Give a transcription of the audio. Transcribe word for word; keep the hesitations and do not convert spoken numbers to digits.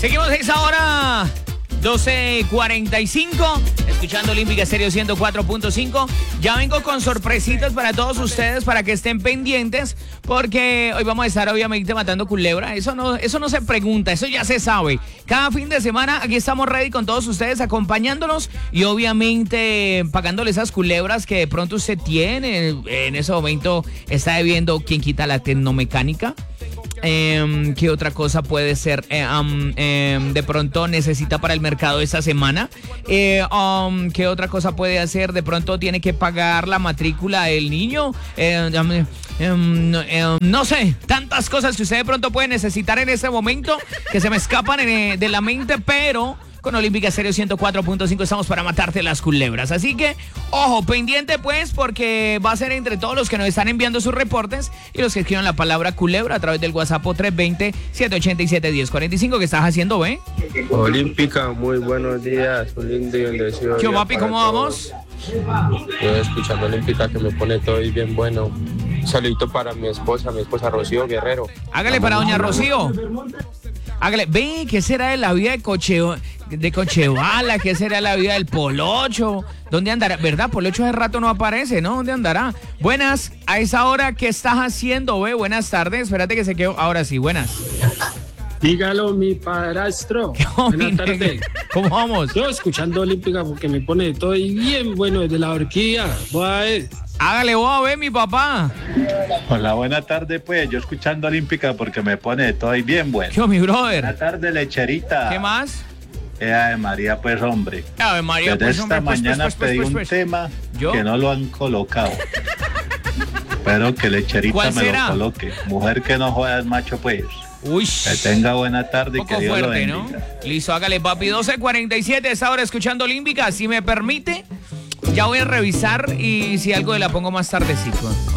Seguimos a esa hora, doce cuarenta y cinco, escuchando Olímpica Estéreo ciento cuatro punto cinco. Ya vengo con sorpresitas para todos ustedes, para que estén pendientes, porque hoy vamos a estar obviamente matando culebra. Eso no, eso no se pregunta, eso ya se sabe. Cada fin de semana aquí estamos ready con todos ustedes, acompañándolos y obviamente pagándole esas culebras que de pronto usted tiene. En ese momento está debiendo quien quita la tecnomecánica. Eh, ¿Qué otra cosa puede ser? Eh, um, eh, de pronto necesita para el mercado esta semana. Eh, um, ¿Qué otra cosa puede hacer? De pronto tiene que pagar la matrícula del niño. Eh, eh, eh, no sé, tantas cosas que usted de pronto puede necesitar en este momento que se me escapan eh, de la mente, pero con Olímpica Estéreo ciento cuatro punto cinco estamos para matarte las culebras. Así que, ojo, pendiente pues, porque va a ser entre todos los que nos están enviando sus reportes y los que escriban la palabra culebra a través del WhatsApp tres dos cero, siete ocho siete, uno cero cuatro cinco. ¿Qué estás haciendo, ve? Olímpica, muy buenos días. Un lindo y bendecido ¿Qué, día papi, para cómo todos. vamos? Estoy escuchando Olímpica, que me pone todo y bien bueno. Un saludito para mi esposa, mi esposa Rocío Guerrero. Hágale para doña Rocío. Hágale, ve, ¿qué será de la vida de Cocheo, de Cochebala? ¿Qué será de la vida del Polocho? ¿Dónde andará? ¿Verdad? Polocho hace rato no aparece, ¿no? ¿Dónde andará? Buenas, a esa hora, ¿qué estás haciendo, ve? Buenas tardes, espérate que se quedó. Ahora sí, buenas. Dígalo, mi padrastro. Buenas tardes. ¿Cómo vamos? Yo escuchando Olímpica porque me pone todo y bien bueno desde la horquilla. Voy a ver. Hágale vos a ver, mi papá. Hola, buena tarde, pues. Yo escuchando Olímpica porque me pone de todo y bien bueno. ¿Qué, mi brother? Buena tarde, lecherita. ¿Qué más? Eh, Ave María, pues, hombre. Ave María, Desde pues, esta hombre, pues, mañana pues, pues, pedí pues, un pues. tema ¿Yo? que no lo han colocado. Espero que lecherita ¿Cuál me será? lo coloque. Mujer que no juega es macho, pues. Uy. Que tenga buena tarde y Poco que Dios lo fuerte, bendiga. ¿no? Listo, hágale, papi. doce cuarenta y siete, esta hora escuchando Olímpica. Si me permite, ya voy a revisar y si algo de la pongo más tardecito.